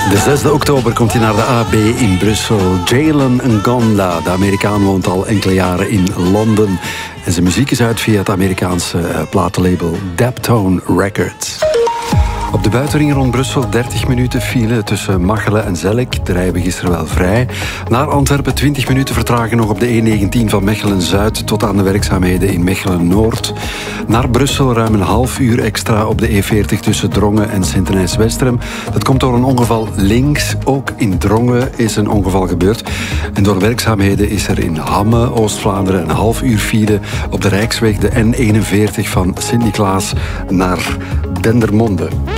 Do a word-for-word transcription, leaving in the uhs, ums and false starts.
De zesde oktober komt hij naar de A B in Brussel. Jalen Ngonda, de Amerikaan, woont al enkele jaren in Londen. En zijn muziek is uit via het Amerikaanse platenlabel Daptone Records. Op de buitenring rond Brussel dertig minuten file tussen Machelen en Zellik. De rijden gisteren wel vrij. Naar Antwerpen twintig minuten vertragen nog op de E negentien van Mechelen-Zuid tot aan de werkzaamheden in Mechelen-Noord. Naar Brussel ruim een half uur extra op de E veertig tussen Drongen en Sint-Denijs-Westerem. Dat komt door een ongeval links. Ook in Drongen is een ongeval gebeurd. En door werkzaamheden is er in Hamme, Oost-Vlaanderen, een half uur file op de Rijksweg, de N eenenveertig van Sint-Niklaas naar Dendermonde.